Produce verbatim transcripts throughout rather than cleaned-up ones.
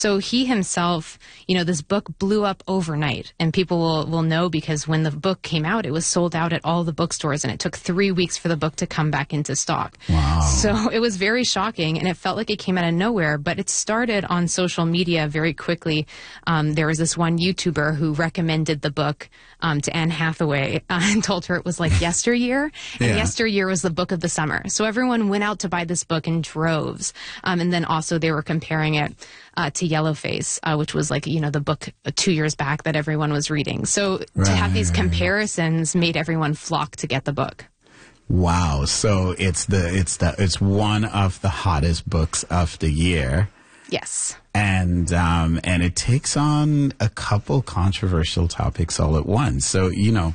So he himself, you know, this book blew up overnight, and people will, will know because when the book came out, it was sold out at all the bookstores, and it took three weeks for the book to come back into stock. Wow. So it was very shocking, and it felt like it came out of nowhere, but it started on social media very quickly. Um, there was this one YouTuber who recommended the book um, to Anne Hathaway uh, and told her it was like yesteryear, and Yeah. yesteryear was the book of the summer. So everyone went out to buy this book in droves, um, and then also they were comparing it Uh, to Yellowface, uh, which was like, you know, the book uh, two years back that everyone was reading. So Right. to have these comparisons made everyone flock to get the book. Wow. So it's the it's the it's one of the hottest books of the year. Yes. And um, and it takes on a couple controversial topics all at once. So, you know,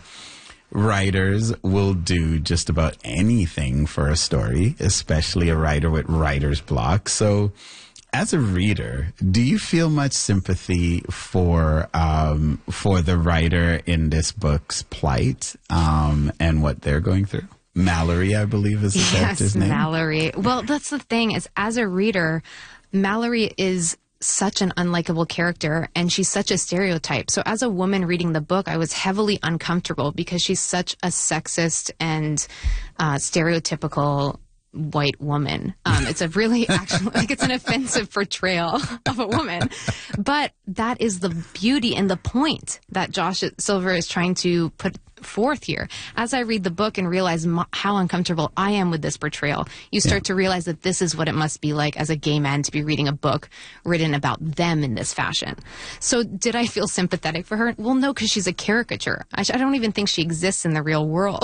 writers will do just about anything for a story, especially a writer with writer's block. So as a reader, do you feel much sympathy for um, for the writer in this book's plight um, and what they're going through? Mallory, I believe, is the Yes, character's name. Mallory. Well, that's the thing is, as a reader, Mallory is such an unlikable character, and she's such a stereotype. So as a woman reading the book, I was heavily uncomfortable because she's such a sexist and uh, stereotypical white woman. Um, it's a really actually like it's an offensive portrayal of a woman, but that is the beauty and the point that Josh Silver is trying to put forth here. As I read the book and realize m- how uncomfortable I am with this portrayal, you start Yeah. to realize that this is what it must be like as a gay man to be reading a book written about them in this fashion. So did I feel sympathetic for her? Well, no, because she's a caricature. I, sh- I don't even think she exists in the real world.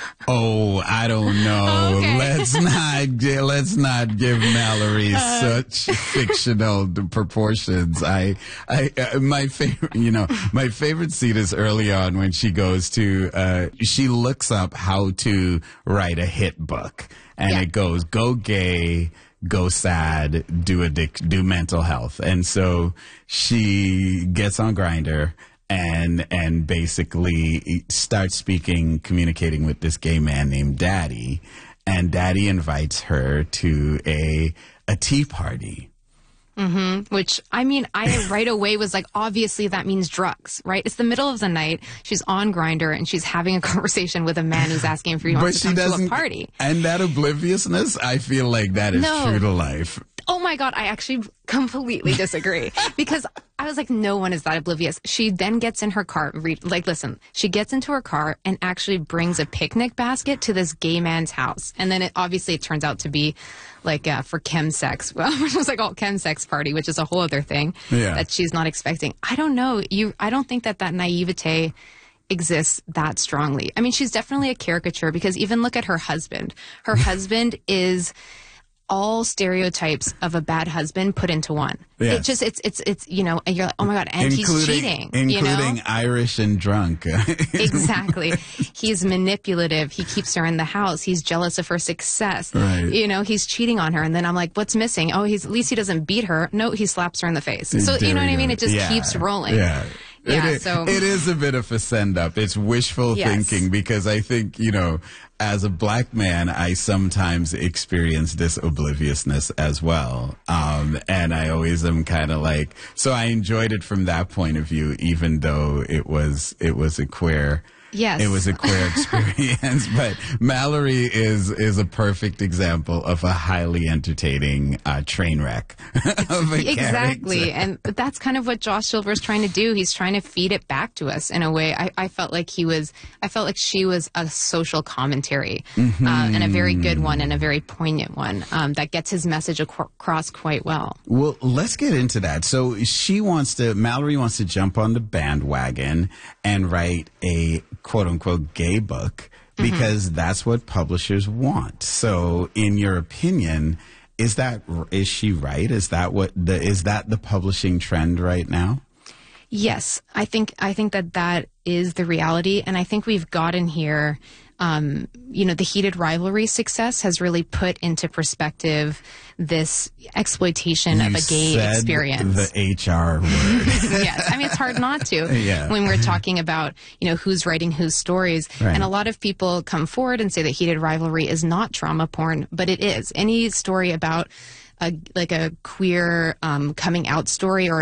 Oh, I don't know. Okay. Let's not gi- let's not give Mallory Uh. such fictional d- proportions. I, I, uh, my favorite, you know, my favorite scene is early on when she goes to, uh, she looks up how to write a hit book, and Yeah. it goes, go gay, go sad, do addic- do mental health, and so she gets on Grindr. And and basically starts speaking, communicating with this gay man named Daddy, and Daddy invites her to a a tea party. Mm-hmm. Which, I mean, I right away was like, obviously that means drugs, right? It's the middle of the night. She's on Grindr and she's having a conversation with a man who's asking if he wants to come to a party. And that obliviousness, I feel like that is No. true to life. Oh my God, I actually completely disagree because I was like, no one is that oblivious. She then gets in her car, re- like, listen, she gets into her car and actually brings a picnic basket to this gay man's house. And then it obviously it turns out to be like uh, for chemsex, well, which was like all chemsex party, which is a whole other thing Yeah. that she's not expecting. I don't know. You, I don't think that that naivete exists that strongly. I mean, she's definitely a caricature because even look at her husband. Her husband is all stereotypes of a bad husband put into one. Yes. It just, it's, it's, it's, you know, and you're like, oh my God, and he's cheating. including you know? Irish and drunk. Exactly. He's manipulative. He keeps her in the house. He's jealous of her success. Right. You know, he's cheating on her. And then I'm like, what's missing? Oh, he's, at least he doesn't beat her. No, he slaps her in the face. So, There you know what we I mean? go. It just Yeah. keeps rolling. Yeah. Yeah, it is, so- it is a bit of a send up. It's wishful Yes. thinking because I think, you know, as a black man, I sometimes experience this obliviousness as well. Um, and I always am kind of like, so I enjoyed it from that point of view, even though it was, it was a queer, Yes. it was a queer experience. But Mallory is, is a perfect example of a highly entertaining, uh, train wreck of a Exactly. character. And that's kind of what Josh Silver's trying to do. He's trying to feed it back to us in a way. I, I felt like he was, I felt like she was a social commentary, Mm-hmm. uh, and a very good one and a very poignant one, um, that gets his message ac- across quite well. Well, let's get into that. So she wants to, Mallory wants to jump on the bandwagon and write a quote unquote gay book because Mm-hmm. that's what publishers want. So in your opinion, is that, is she right? Is that what the, is that the publishing trend right now? Yes, I think I think that that is the reality, and I think we've gotten here. Um, you know, the heated rivalry success has really put into perspective this exploitation You of a gay said experience. the H R word. Yes, I mean it's hard not to. Yeah. When we're talking about you know who's writing whose stories, Right. and a lot of people come forward and say that heated rivalry is not trauma porn, but it is. Any story about a like a queer um, coming out story or